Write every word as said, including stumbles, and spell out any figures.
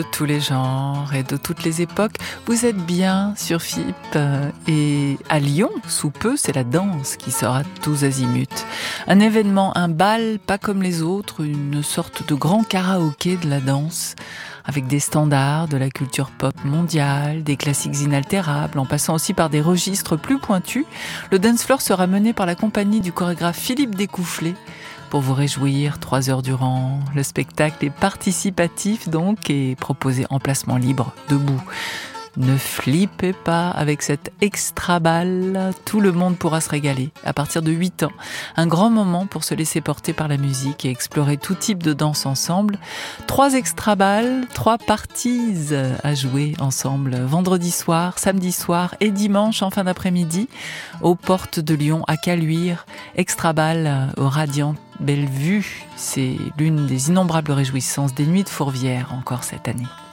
De tous les genres et de toutes les époques, vous êtes bien sur F I P. Et à Lyon, sous peu, c'est la danse qui sort à tous azimuts. Un événement, un bal pas comme les autres, une sorte de grand karaoké de la danse, avec des standards de la culture pop mondiale, des classiques inaltérables, en passant aussi par des registres plus pointus. Le dance floor sera mené par la compagnie du chorégraphe Philippe Découfflé, pour vous réjouir trois heures durant. Le spectacle est participatif donc et proposé en placement libre, debout. Ne flippez pas avec cette extra balle, tout le monde pourra se régaler. À partir de huit ans, un grand moment pour se laisser porter par la musique et explorer tout type de danse ensemble. Trois extra balles, trois parties à jouer ensemble vendredi soir, samedi soir et dimanche en fin d'après-midi aux portes de Lyon à Caluire. Extra balle au Radiant Bellevue, c'est l'une des innombrables réjouissances des Nuits de Fourvière encore cette année.